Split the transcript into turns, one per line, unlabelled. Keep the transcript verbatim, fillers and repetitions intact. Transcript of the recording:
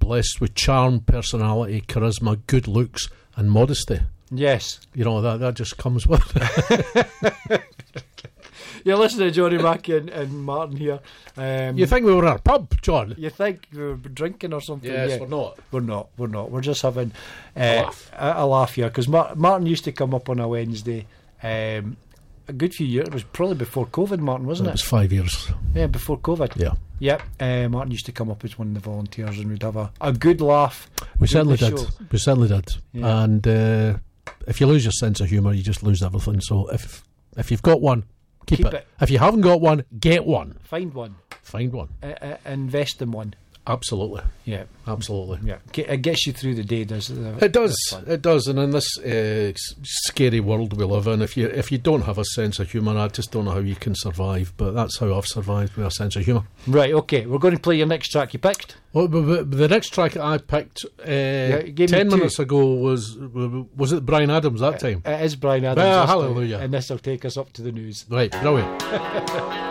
blessed with charm, personality, charisma, good looks, and modesty.
Yes.
You know, that, that just comes with it.
You're listening to Johnny Mackey and, and Martin here. Um,
You think we were at a pub, John?
You think we were drinking or something?
Yes,
yeah.
we're not.
We're not. We're not. We're just having uh,
A laugh.
A, a laugh here. Because Mar- Martin used to come up on a Wednesday. Um, a good few years. It was probably before COVID, Martin, wasn't
It
it?
was five years.
Yeah, before COVID.
Yeah.
Yep. Uh, Martin used to come up as one of the volunteers and we'd have a, a good laugh.
We
with
certainly
the
did.
show.
We certainly did.
Yeah.
And uh, if you lose your sense of humour, you just lose everything. So if if you've got one, keep,
Keep
it.
it.
If you haven't got one, get one.
Find one.
Find one.
Uh, uh, invest in one.
Absolutely.
Yeah.
Absolutely.
Yeah. Ge- It gets you through the day, does it?
It does.
That's fun.
It does. And in this uh, s- scary world we live in, if you if you don't have a sense of humour, I just don't know how you can survive. But that's how I've survived, with a sense of humour.
Right, okay. We're going to play your next track you picked.
Well, but, but the next track I picked uh,
you gave me
ten
two.
minutes ago was was it Bryan Adams that time?
It is Brian Adams.
Well,
this time,
hallelujah.
And this will take us up to the news.
Right, brilliant.